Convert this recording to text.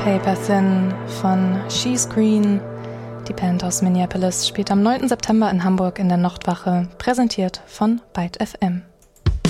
Paper Thin von She's Green. Die Band aus Minneapolis spielt am 9. September in Hamburg in der Nachtwache, präsentiert von Byte FM.